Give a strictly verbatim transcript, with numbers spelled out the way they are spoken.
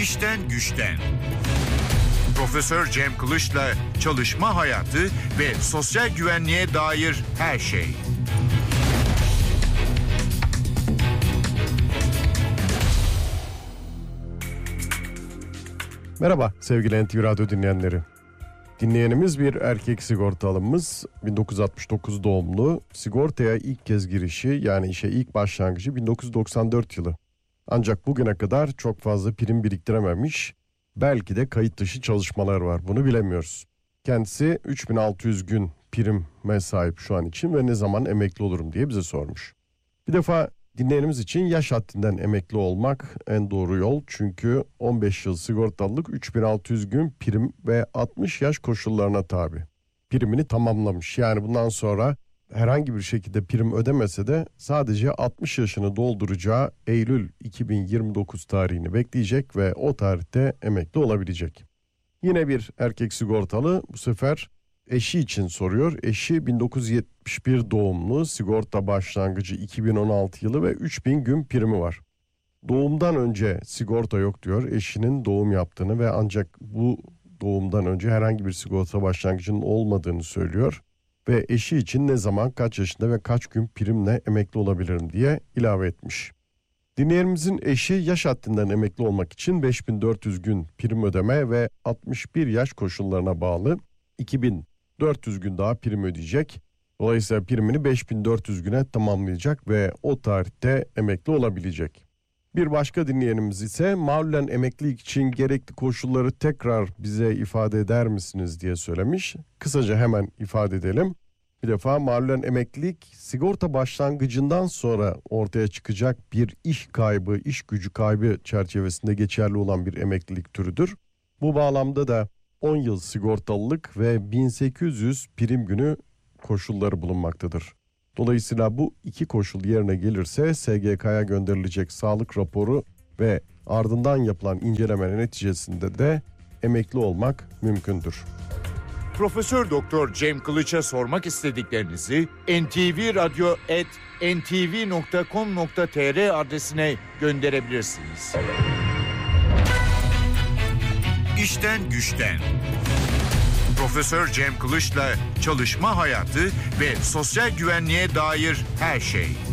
İşten güçten. Profesör Cem Kılıç'la çalışma hayatı ve sosyal güvenliğe dair her şey. Merhaba sevgili N T V Radyo dinleyenleri. Dinleyenimiz bir erkek sigortalımız, bin dokuz yüz altmış dokuz doğumlu, sigortaya ilk kez girişi yani işe ilk başlangıcı bin dokuz yüz doksan dört yılı. Ancak bugüne kadar çok fazla prim biriktirememiş, belki de kayıt dışı çalışmalar var, bunu bilemiyoruz. Kendisi üç bin altı yüz gün prime sahip şu an için ve ne zaman emekli olurum diye bize sormuş. Bir defa dinleyenimiz için yaş haddinden emekli olmak en doğru yol. Çünkü on beş yıl sigortalılık, üç bin altı yüz gün prim ve altmış yaş koşullarına tabi. Primini tamamlamış. Yani bundan sonra herhangi bir şekilde prim ödemese de sadece altmış yaşını dolduracağı Eylül iki bin yirmi dokuz tarihini bekleyecek ve o tarihte emekli olabilecek. Yine bir erkek sigortalı, bu sefer eşi için soruyor. Eşi bin dokuz yüz yetmiş bir doğumlu, sigorta başlangıcı iki bin on altı yılı ve üç bin gün primi var. Doğumdan önce sigorta yok diyor. Eşinin doğum yaptığını ve ancak bu doğumdan önce herhangi bir sigorta başlangıcının olmadığını söylüyor. Ve eşi için ne zaman, kaç yaşında ve kaç gün primle emekli olabilirim diye ilave etmiş. Dinleyenimizin eşi yaş haddinden emekli olmak için beş bin dört yüz gün prim ödeme ve altmış bir yaş koşullarına bağlı iki bin dört yüz gün daha prim ödeyecek. Dolayısıyla primini beş bin dört yüz güne tamamlayacak ve o tarihte emekli olabilecek. Bir başka dinleyenimiz ise malulen emeklilik için gerekli koşulları tekrar bize ifade eder misiniz diye söylemiş. Kısaca hemen ifade edelim. Bir defa malulen emeklilik sigorta başlangıcından sonra ortaya çıkacak bir iş kaybı, iş gücü kaybı çerçevesinde geçerli olan bir emeklilik türüdür. Bu bağlamda da on yıl sigortalılık ve bin sekiz yüz prim günü koşulları bulunmaktadır. Dolayısıyla bu iki koşul yerine gelirse S G K'ya gönderilecek sağlık raporu ve ardından yapılan incelemenin neticesinde de emekli olmak mümkündür. Profesör Doktor Cem Kılıç'a sormak istediklerinizi en ti vi radyo at en ti vi nokta com nokta tr adresine gönderebilirsiniz. İşten güçten. Profesör Cem Kılıç'la çalışma hayatı ve sosyal güvenliğe dair her şey.